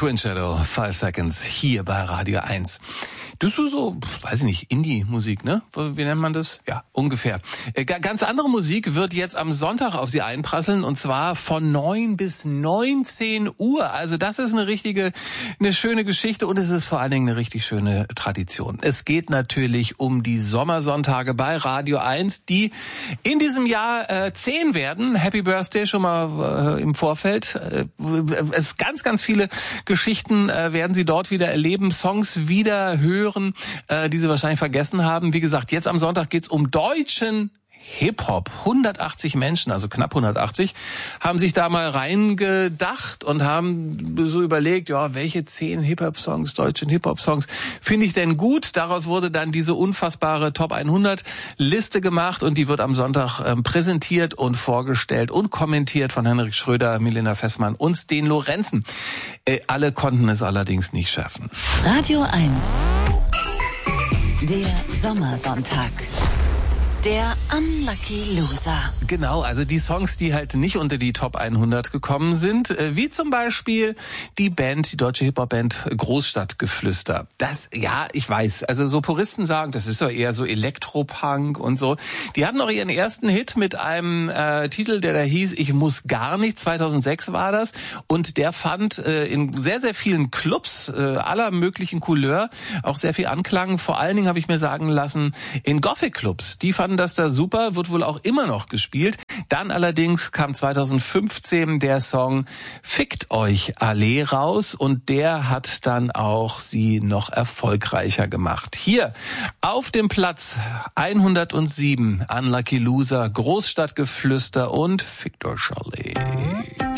Twin Shadow, 5 Seconds, hier bei Radio 1. Das ist so, weiß ich nicht, Indie-Musik, ne? Wie nennt man das? Ja, ungefähr. Ganz andere Musik wird jetzt am Sonntag auf Sie einprasseln, und zwar von 9 bis 19 Uhr. Also das ist eine schöne Geschichte, und es ist vor allen Dingen eine richtig schöne Tradition. Es geht natürlich um die Sommersonntage bei Radio 1, die in diesem Jahr 10 werden. Happy Birthday schon mal im Vorfeld. Es ganz, ganz viele Geschichten werden Sie dort wieder erleben, Songs wieder hören, die Sie wahrscheinlich vergessen haben. Wie gesagt, jetzt am Sonntag geht's um deutschen Hip-Hop. 180 Menschen, also knapp 180, haben sich da mal reingedacht und haben so überlegt, ja, welche 10 Hip-Hop-Songs, deutschen Hip-Hop-Songs finde ich denn gut? Daraus wurde dann diese unfassbare Top 100 Liste gemacht, und die wird am Sonntag präsentiert und vorgestellt und kommentiert von Henrik Schröder, Milena Fessmann und Sten Lorenzen. Alle konnten es allerdings nicht schaffen. Radio 1, der Sommersonntag. Der Unlucky Loser. Genau, also die Songs, die halt nicht unter die Top 100 gekommen sind, wie zum Beispiel die deutsche Hip-Hop-Band Großstadtgeflüster. Das, ja, ich weiß, also so Puristen sagen, das ist doch eher so Elektropunk und so. Die hatten auch ihren ersten Hit mit einem Titel, der da hieß Ich muss gar nicht, 2006 war das, und der fand in sehr, sehr vielen Clubs aller möglichen Couleur auch sehr viel Anklang. Vor allen Dingen habe ich mir sagen lassen, in Gothic-Clubs, die fanden das da super, wird wohl auch immer noch gespielt. Dann allerdings kam 2015 der Song Fickt euch alle raus, und der hat dann auch sie noch erfolgreicher gemacht. Hier auf dem Platz 107, Unlucky Loser, Großstadtgeflüster und Fickt euch alle.